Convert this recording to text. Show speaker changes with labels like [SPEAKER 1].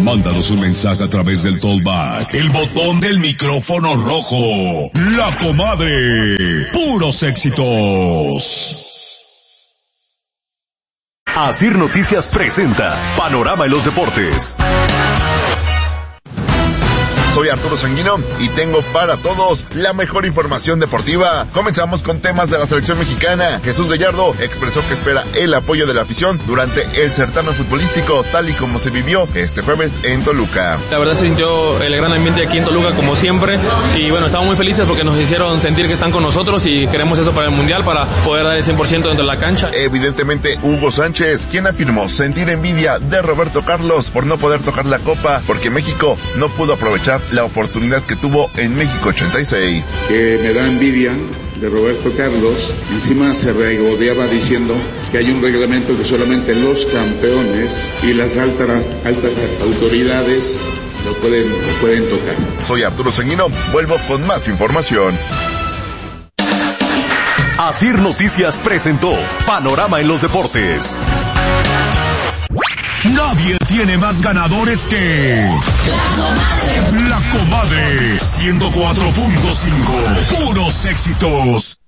[SPEAKER 1] Mándanos un mensaje a través del Tollback, el botón del micrófono rojo. La Comadre. Puros éxitos.
[SPEAKER 2] Asir Noticias presenta Panorama en los Deportes.
[SPEAKER 3] Soy Arturo Sanguino y tengo para todos la mejor información deportiva. Comenzamos con temas de la selección mexicana. Jesús Gallardo expresó que espera el apoyo de la afición durante el certamen futbolístico, tal y como se vivió este jueves en Toluca.
[SPEAKER 4] La verdad se sintió el gran ambiente aquí en Toluca como siempre y bueno, estamos muy felices porque nos hicieron sentir que están con nosotros y queremos eso para el Mundial, para poder dar el 100% dentro de la cancha.
[SPEAKER 3] Evidentemente Hugo Sánchez, quien afirmó sentir envidia de Roberto Carlos por no poder tocar la copa porque México no pudo aprovechar la oportunidad que tuvo en México 86.
[SPEAKER 5] Que me da envidia de Roberto Carlos. Encima se regodeaba diciendo que hay un reglamento que solamente los campeones y las altas autoridades lo pueden tocar.
[SPEAKER 3] Soy Arturo Sanguino, vuelvo con más información.
[SPEAKER 2] Asir Noticias presentó Panorama en los Deportes.
[SPEAKER 1] Nadie tiene más ganadores que La Comadre 104.5. Puros éxitos.